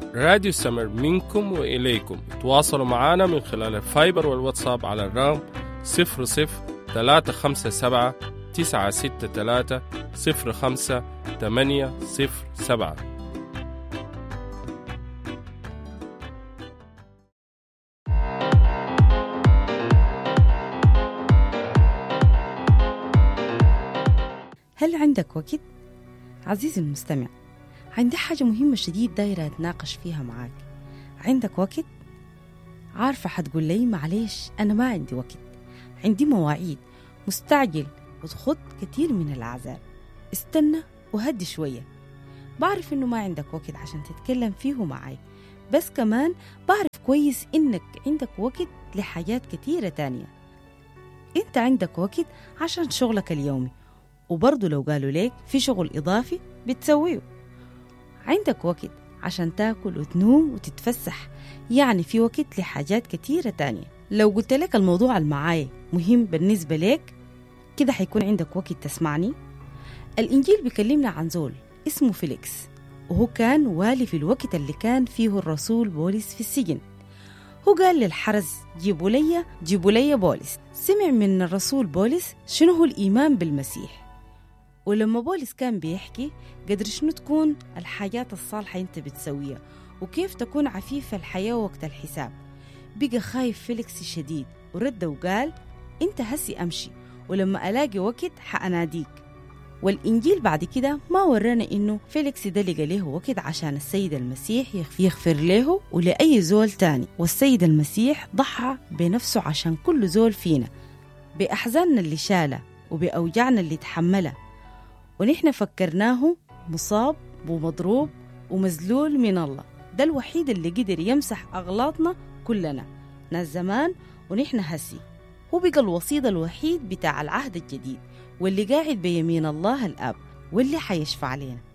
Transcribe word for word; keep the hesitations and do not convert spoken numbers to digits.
راديو سمر منكم وإليكم. تواصلوا معنا من خلال الفايبر والواتساب على الرقم صفر صفر ثلاثة خمسة سبعة تسعة ستة ثلاثة صفر خمسة ثمانية صفر سبعة. هل عندك وقت؟ عزيزي المستمع، عندي حاجة مهمة شديد دايرة أتناقش فيها معاك. عندك وقت؟ عارفة حتقول لي معليش أنا ما عندي وقت، عندي مواعيد، مستعجل وتخط كتير من الأعذار. استنى وهدي شوية. بعرف إنه ما عندك وقت عشان تتكلم فيه معاي، بس كمان بعرف كويس إنك عندك وقت لحاجات كتيرة تانية. إنت عندك وقت عشان شغلك اليومي، وبرضو لو قالوا ليك في شغل إضافي بتسويه. عندك وقت عشان تاكل وتنوم وتتفسح، يعني في وقت لحاجات كتيرة تانية. لو قلت لك الموضوع المعاي مهم بالنسبة لك كده حيكون عندك وقت تسمعني. الإنجيل بيكلمنا عن زول اسمه فيليكس، وهو كان والي في الوقت اللي كان فيه الرسول بولس في السجن. هو قال للحرس جيبوا لي جيبوا لي بولس. سمع من الرسول بولس شنو هو الإيمان بالمسيح، ولما بولس كان بيحكي قدر شنو تكون الحاجات الصالحة انت بتسويها وكيف تكون عفيف الحياة وقت الحساب. بقى خايف فيليكس شديد ورد وقال انت هسي امشي، ولما الاقي وقت حأناديك. والإنجيل بعد كده ما ورانا إنه فيليكس ده لقى له وقت عشان السيد المسيح يغفر له ولأي زول تاني، والسيد المسيح ضحى بنفسه عشان كل زول فينا، بأحزاننا اللي شالها وبأوجعنا اللي تحملها، ونحن فكرناه مصاب ومضروب ومذلول من الله. ده الوحيد اللي قدر يمسح أغلاطنا كلنا، ناس زمان ونحن هسي. هو بقى الوسيط الوحيد بتاع العهد الجديد، واللي قاعد بيمين الله الآب، واللي حيشفع علينا.